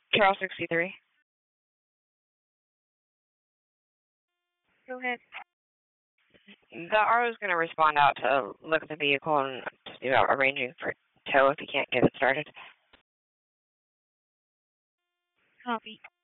Carol 63. Go ahead. The RO is going to respond out to look at the vehicle and to see about arranging for tow if he can't get it started. Copy.